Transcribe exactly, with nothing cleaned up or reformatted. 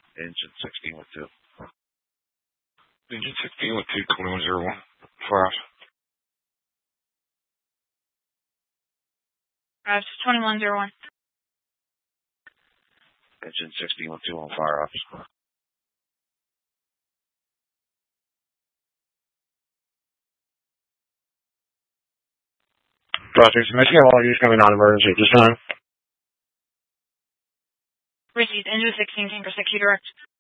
Engine sixteen with two. Engine sixteen with two, twenty-one zero one. Fire ops. Uh, twenty-one zero one. Engine sixteen with two on fire ops. Project Michigan, all use coming on emergency at this time. Received. Engine sixteen, Tanker six, you direct.